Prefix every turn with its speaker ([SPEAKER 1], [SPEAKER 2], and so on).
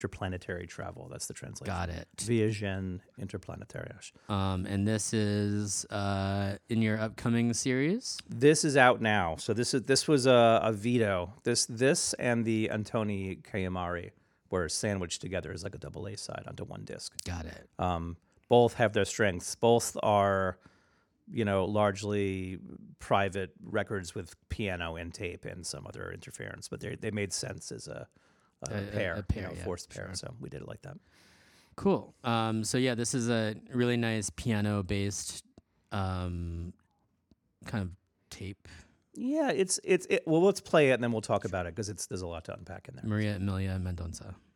[SPEAKER 1] interplanetary travel. That's the translation.
[SPEAKER 2] Got it.
[SPEAKER 1] Viagem interplanétaire.
[SPEAKER 2] And this is in your upcoming series?
[SPEAKER 1] This is out now. So this was a veto. This and the Antoni Kayamari were sandwiched together as like a double A side onto one disc.
[SPEAKER 2] Got it.
[SPEAKER 1] Both have their strengths. Both are, largely private records with piano and tape and some other interference, but they made sense as a pair, forced pair.
[SPEAKER 2] Sure.
[SPEAKER 1] So we did it like that.
[SPEAKER 2] Cool. So yeah, this is a really nice piano-based kind of tape.
[SPEAKER 1] Yeah, well, let's play it and then we'll talk about it because there's a lot to unpack in there.
[SPEAKER 2] Maria Emilia Mendonça.